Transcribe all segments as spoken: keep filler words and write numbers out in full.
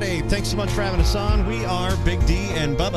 Friday. Thanks so much for having us on. We are Big D and Bubba.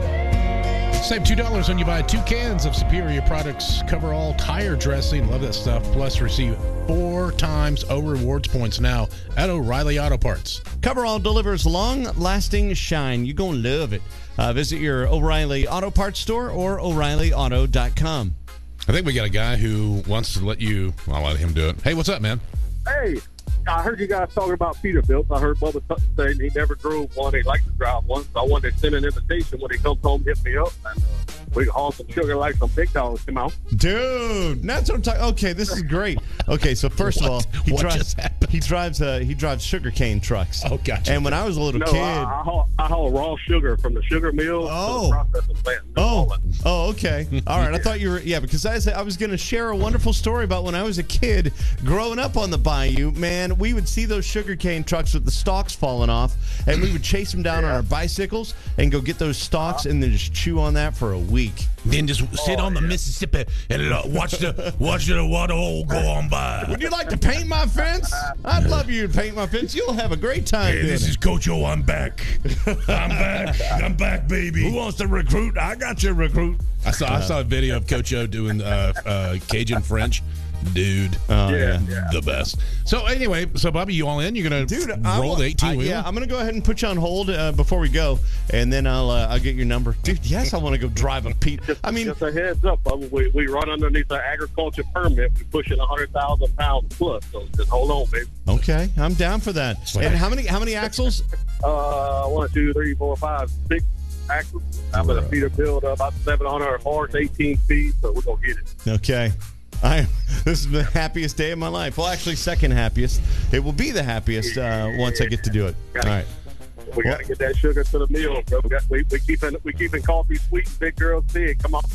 Save two dollars when you buy two cans of Superior Products Coverall Tire Dressing. Love that stuff. Plus, receive four times O Rewards points now at O'Reilly Auto Parts. Coverall delivers long-lasting shine. You're going to love it. Uh, visit your O'Reilly Auto Parts store or O'Reilly Auto dot com. I think we got a guy who wants to let you, I'll let him do it. Hey, what's up, man? Hey, I heard you guys talking about Peterbilt. I heard Bubba saying he never drove one. He'd like to drive one. So I wanted to send an invitation when he comes home, hit me up, and uh, we can haul some sugar like some big dogs. Come on. Dude, that's what I'm talking. Okay, this is great. Okay, so first What? of all, he What drives just happened? he drives uh, he drives sugarcane trucks. Oh, gotcha. And when I was a little No, kid, I, I, haul, I haul raw sugar from the sugar mill Oh. to the processing plant. No, Oh, all that. oh, okay. All right. I thought you were, yeah, because I, said I was going to share a wonderful story about when I was a kid growing up on the bayou. Man, we would see those sugarcane trucks with the stalks falling off, and we would chase them down on our bicycles and go get those stalks and then just chew on that for a week. Then just sit on the Mississippi and uh, watch the watch the water hole go on by. Would you like to paint my fence? I'd love you to paint my fence. You'll have a great time Hey, doing this it. is Coach O. I'm back. I'm back. I'm back, baby. Who wants to recruit? I got you, recruit. I saw I saw a video of Coach O doing uh, uh, Cajun French. Dude, Oh, Yeah, yeah. yeah. the best. So anyway, so Bobby, you all in? You're gonna Dude, roll I wa- the eighteen I- wheel? Yeah, I'm gonna go ahead and put you on hold uh, before we go, and then I'll uh, I'll get your number. Dude, yes, I want to go drive a Pete. I mean, Just a heads up, Bubba. We, we run underneath the agriculture permit. We're pushing one hundred thousand pounds plus. So just hold on, baby. okay, I'm down for that. And how many how many axles? Uh, one, two, three, four, five, six axles. I'm going to Peterbilt, uh, about seven hundred horse, eighteen speed. So we're going to get it. Okay. I this is the happiest day of my life. Well, actually, second happiest. It will be the happiest uh, once I get to do it. All right. We got to get that sugar to the mill, bro. We, got, we, we keeping we keeping coffee sweet and big girls big. Come on.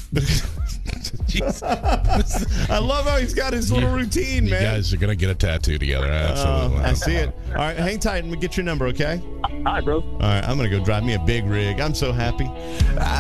I love how he's got his little routine, You man. guys are gonna get a tattoo together. Uh, Absolutely. I see it. All right, hang tight and we get your number, okay? Hi, bro. All right, I'm gonna go drive me a big rig. I'm so happy.